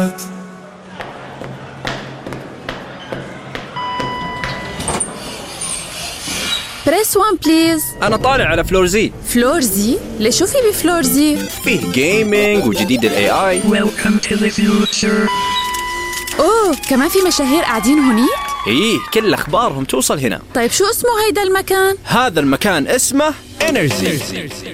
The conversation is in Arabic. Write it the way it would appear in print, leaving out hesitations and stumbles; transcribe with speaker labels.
Speaker 1: بريس 1 بليز.
Speaker 2: أنا طالع على فلور زي.
Speaker 1: فلور زي؟ ليش شو في بفلور زي؟
Speaker 2: فيه جيمينج وجديد ال AI.
Speaker 3: Welcome to the future.
Speaker 1: أوه، كمان في مشاهير قاعدين هونيك؟
Speaker 2: إيه، كل أخبارهم توصل هنا.
Speaker 1: طيب شو اسمه هيدا المكان؟
Speaker 2: هذا المكان اسمه إنرجي.